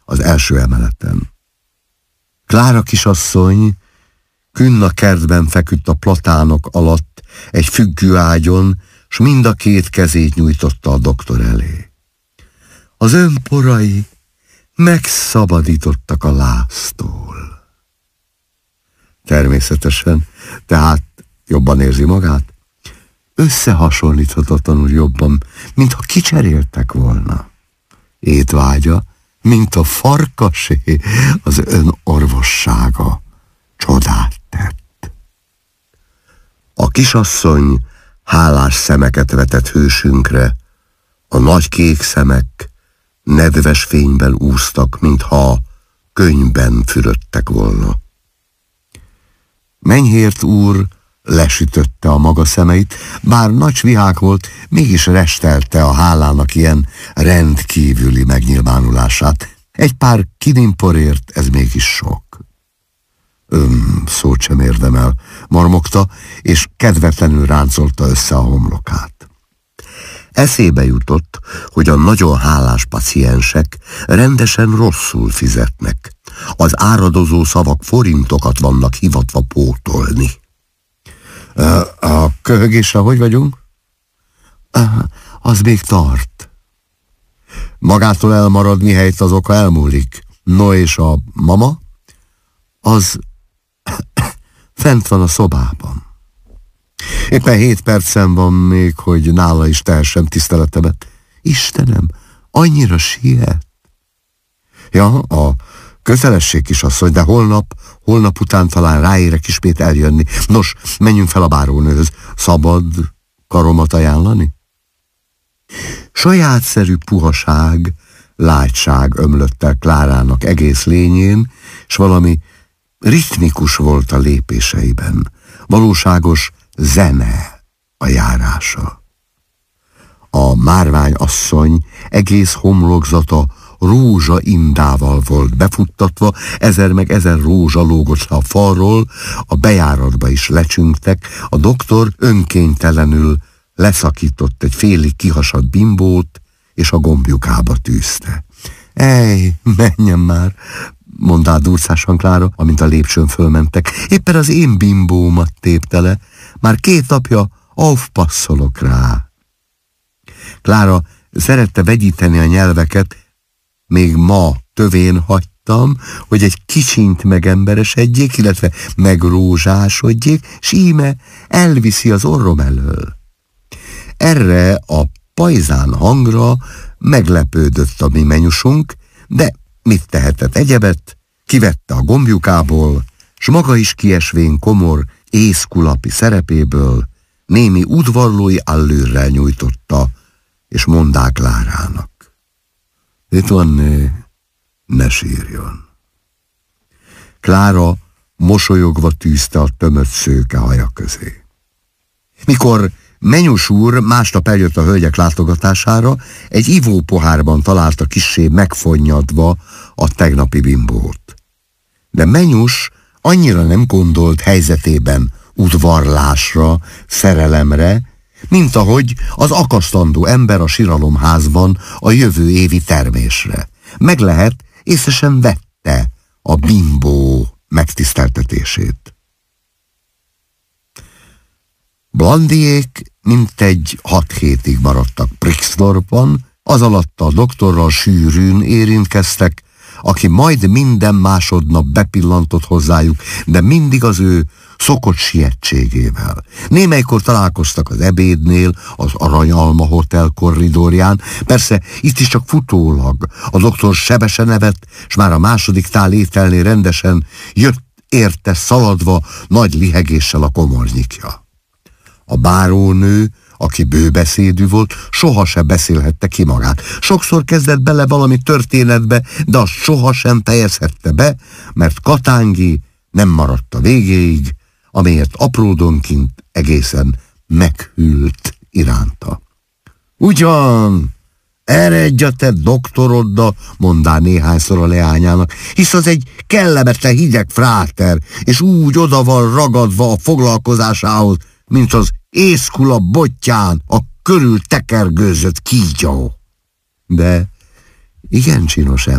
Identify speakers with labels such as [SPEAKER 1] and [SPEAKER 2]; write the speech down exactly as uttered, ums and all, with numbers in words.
[SPEAKER 1] az első emeleten. Klára kisasszony künn a kertben feküdt a platánok alatt egy függő ágyon, s mind a két kezét nyújtotta a doktor elé. Az önporai megszabadítottak a láztól. Természetesen, tehát jobban érzi magát? Összehasonlíthatatlanul jobban, mintha kicseréltek volna. Étvágya, mint a farkasé, az ön orvossága csodát tett. A kisasszony hálás szemeket vetett hősünkre, a nagy kék szemek nedves fényben úsztak, mintha könyvben fürödtek volna. Menyhért úr lesütötte a maga szemeit, bár nagy svihák volt, mégis restelte a hálának ilyen rendkívüli megnyilvánulását. Egy pár kinimporért ez mégis sok. Öm, szót sem érdemel, mormogta, és kedvetlenül ráncolta össze a homlokát. Eszébe jutott, hogy a nagyon hálás paciensek rendesen rosszul fizetnek. Az áradozó szavak forintokat vannak hivatva pótolni. A köhögésre hogy vagyunk? Az még tart. Magától elmarad, mihelyt az oka elmúlik. No, és a mama? Az fent van a szobában. Éppen hét percen van még, hogy nála is tehessem tiszteletemet. Istenem, annyira siet. Ja, a kötelesség kisasszony, de holnap, holnap után talán ráérek ismét eljönni. Nos, menjünk fel a bárónőhöz. Szabad karomat ajánlani? Sajátszerű puhaság, lágyság ömlött el Klárának egész lényén, s valami ritmikus volt a lépéseiben, valóságos zene a járása. A márvány asszony egész homlokzata rózsa indával volt befuttatva, ezer meg ezer rózsa lógott a falról, a bejáratba is lecsüngtek, a doktor önkénytelenül leszakított egy félig kihasadt bimbót, és a gombjukába tűzte. Ej, menjen már, mondta durcásan Klára, amint a lépcsőn fölmentek. Éppen az én bimbómat tépte le, már két napja aufpasszolok rá. Klára szerette vegyíteni a nyelveket, még ma tövén hagytam, hogy egy kicsint megemberesedjék, illetve megrózsásodjék, s íme elviszi az orrom elől. Erre a pajzán hangra meglepődött a mi menyusunk, de mit tehetett egyebet, kivette a gombjukából, s maga is kiesvén komor észkulapi szerepéből némi udvarlói allőrrel nyújtotta, és mondák Klárának. Itt van né, ne sírjon. Klára mosolyogva tűzte a tömött szőke haja közé. Mikor Menyus úr másnap eljött a hölgyek látogatására, egy ivópohárban találta kissé megfonnyadva a tegnapi bimbót. De Menyus annyira nem gondolt helyzetében udvarlásra, szerelemre, mint ahogy az akasztandó ember a siralomházban a jövő évi termésre. Meg lehet, észre sem vette a bimbó megtiszteltetését. Blandiék mintegy hat hétig maradtak Brixthorpe-ban, az alatt a doktorral sűrűn érintkeztek, aki majd minden másodnap bepillantott hozzájuk, de mindig az ő szokott sietségével. Némelykor találkoztak az ebédnél, az Aranyalma Hotel korridorján, persze itt is csak futólag. A doktor sebesen evett, s már a második tál ételnél rendesen jött érte szaladva nagy lihegéssel a komornyikja. A bárónő, aki bőbeszédű volt, sohasem beszélhette ki magát. Sokszor kezdett bele valami történetbe, de azt sohasem fejezhette be, mert Katángi nem maradt a végéig, amelyet apródonként egészen meghűlt iránta. Ugyan, eredj a te doktoroddal, mondá néhányszor a leányának, hisz az egy kellemetlen hideg fráter, és úgy oda van ragadva a foglalkozásához, mint az észkula bottyán a körül tekergőzött kígyó. De igen csinos